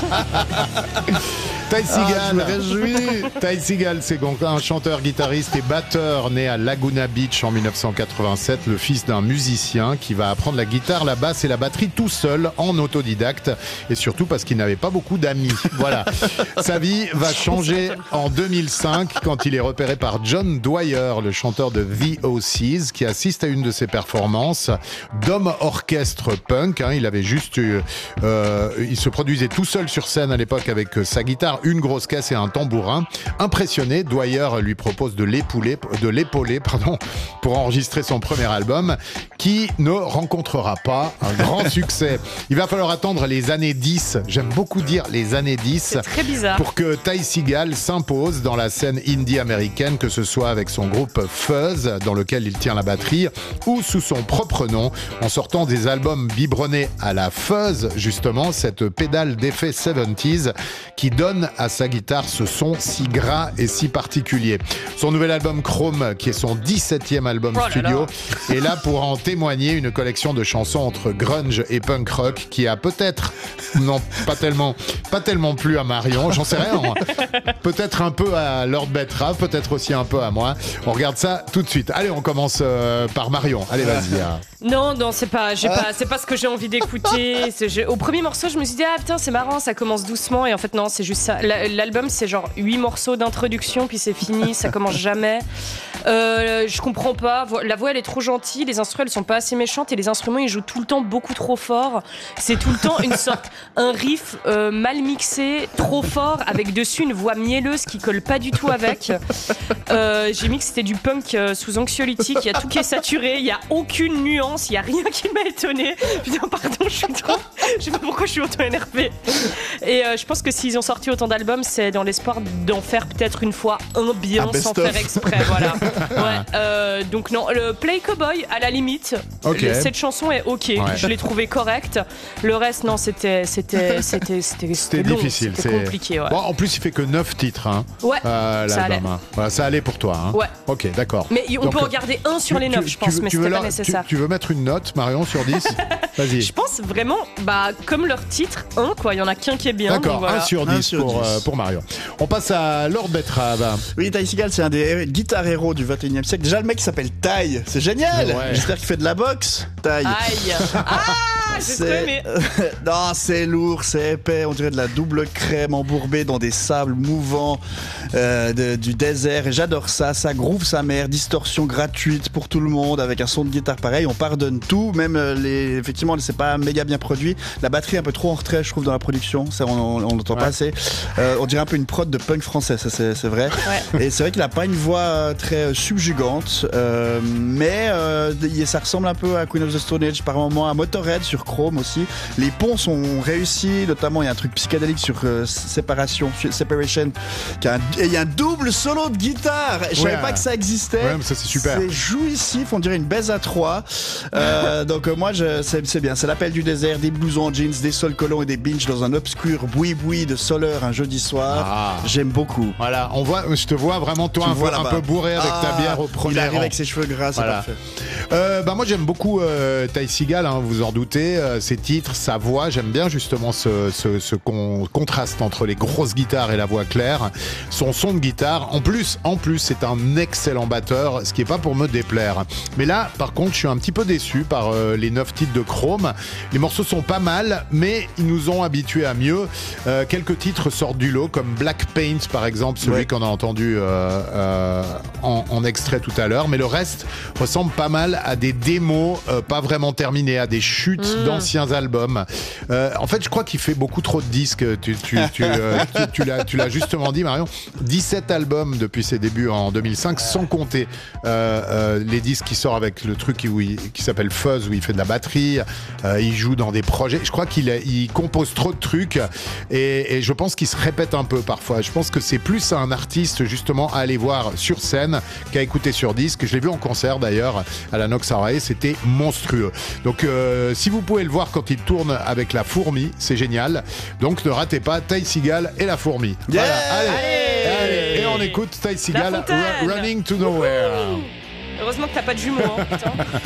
Ty Segall, je me réjouis. Ty Segall, c'est donc un chanteur, guitariste et batteur né à Laguna Beach en 1987, le fils d'un musicien qui va apprendre la guitare, la basse et la batterie tout seul en autodidacte et surtout parce qu'il n'avait pas beaucoup d'amis. Voilà. Sa vie va changer en 2005 quand il est repéré par John Dwyer, le chanteur de The OCs, qui assiste à une de ses performances d'homme orchestre punk. Il avait juste il se produisait tout seul sur scène à l'époque avec sa guitare, une grosse caisse et un tambourin. Impressionné, Dwyer lui propose de l'épauler pour enregistrer son premier album qui ne rencontrera pas un grand succès. Il va falloir attendre les années 10, j'aime beaucoup dire les années 10, c'est très bizarre, pour que Ty Segall s'impose dans la scène indie américaine, que ce soit avec son groupe Fuzz, dans lequel il tient la batterie, ou sous son propre nom, en sortant des albums biberonnés à la Fuzz, justement, cette pédale d'effet 70s qui donne à sa guitare ce son si gras et si particulier. Son nouvel album Chrome, qui est son 17e album studio, est là pour en témoigner, une collection de chansons entre grunge et punk rock qui a peut-être, non pas tellement plu à Marion, j'en sais rien, peut-être un peu à Lord Betrave, peut-être aussi un peu à moi. On regarde ça tout de suite. Allez, on commence par Marion. Allez, vas-y. Non, c'est pas ce que j'ai envie d'écouter. Au premier morceau, je me suis dit, ah putain, c'est marrant, ça commence doucement. Et en fait, non, c'est juste ça. L'album, c'est genre 8 morceaux d'introduction, puis c'est fini, ça commence jamais. Je comprends pas. La voix, elle est trop gentille, les instruments, elles sont pas assez méchantes, et les instruments, ils jouent tout le temps beaucoup trop fort. C'est tout le temps un riff mal mixé, trop fort, avec dessus une voix mielleuse qui colle pas du tout avec. J'ai mis que c'était du punk sous anxiolytique. Il y a tout qui est saturé, il y a aucune nuance, il y a rien qui m'a étonné. Putain, pardon, je sais pas pourquoi je suis autant énervée. Et je pense que s'ils ont sorti autant d'albums, c'est dans l'espoir d'en faire peut-être une fois un bien sans faire exprès. Voilà. Ouais. Donc non, le Play Cowboy à la limite. Okay. Cette chanson est ok. Ouais. Je l'ai trouvée correcte. Le reste, non, c'était long, difficile, c'était compliqué. Ouais. Bon, en plus, il fait que 9 titres. Ouais. Ça allait. Voilà, ça allait pour toi. Ouais. Ok, d'accord. Mais on peut en garder un sur les 9, je pense, mais c'était pas nécessaire. Tu veux mettre une note, Marion, sur 10? Vas-y. Je pense vraiment, comme leur titre, 1, quoi. Il y en a qu'un qui est bien. D'accord, voilà. 1 sur 10 pour Marion. On passe à Lord Betrave. Oui, Ty Segall, c'est un des guitar héros du 21e siècle. Déjà, le mec s'appelle Ty. C'est génial. Ouais. J'espère qu'il fait de la boxe. Ty. Aïe. J'ai trop aimé. Non, c'est lourd, c'est épais. On dirait de la double crème embourbée dans des sables mouvants du désert. Et j'adore ça. Ça groove sa mère. Distorsion gratuite pour tout le monde avec un son de guitare pareil. On pardonne tout. Même effectivement, c'est pas méga bien produit. La batterie est un peu trop en retrait, je trouve, dans la production. Ça, on l'entend pas assez. On dirait un peu une prod de punk français, ça c'est vrai. Ouais. Et c'est vrai qu'il a pas une voix très subjugante, mais ça ressemble un peu à Queen of the Stone Age par moment, à Motorhead sur Chrome aussi. Les ponts sont réussis, notamment il y a un truc psychédélique sur Separation, et il y a un double solo de guitare. Je savais pas que ça existait. Ouais, mais ça c'est super. C'est jouissif, on dirait une baise à 3. Donc moi c'est bien, c'est l'appel du désert, des blousons en jeans, des sols collants et des binges dans un obscur boui-boui de soleur un jeudi soir. J'aime beaucoup. Voilà, je te vois vraiment toi un peu bourré avec ta bière au premier rang. Il arrive avec ses cheveux gras, c'est parfait. Moi j'aime beaucoup Ty Segall, vous en doutez, ses titres, sa voix, j'aime bien justement ce contraste entre les grosses guitares et la voix claire, son son de guitare, en plus c'est un excellent batteur, ce qui est pas pour me déplaire. Mais là par contre je suis un petit peu déçu par les 9 titres de Chrome. Les morceaux sont pas mal, mais ils nous ont habitués à mieux. Quelques titres sortent du lot, comme Black Paint par exemple, celui qu'on a entendu en extrait tout à l'heure, mais le reste ressemble pas mal à des démos pas vraiment terminées, à des chutes d'anciens albums. En fait, je crois qu'il fait beaucoup trop de disques. Tu l'as justement dit, Marion. 17 albums depuis ses débuts en 2005, sans compter les disques qui sortent avec le truc qui s'appelle Fuzz, où il fait de la batterie, il joue dans des projets. Je crois qu'il compose trop de trucs et je pense qu'il se répète un peu parfois. Je pense que c'est plus un artiste justement à aller voir sur scène qu'à écouter sur disque. Je l'ai vu en concert d'ailleurs à la Nox Array, c'était monstrueux. Donc si vous pouvez le voir quand il tourne avec la fourmi, c'est génial. Donc ne ratez pas Ty Segall et la fourmi. Yeah, voilà, allez. Et on écoute Ty Segall, Running to Nowhere. Heureusement que t'as pas de jumeaux, hein, putain.